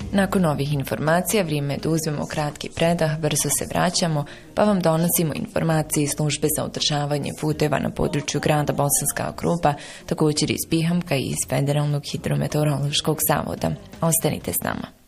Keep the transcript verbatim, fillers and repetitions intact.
Nakon ovih informacija vrijeme je da uzmemo kratki predah, brzo se vraćamo, pa vam donosimo informacije iz službe za održavanje puteva na području grada Bosanska Krupa, također iz Pihamka i iz Federalnog hidrometeorološkog zavoda. Ostanite s nama.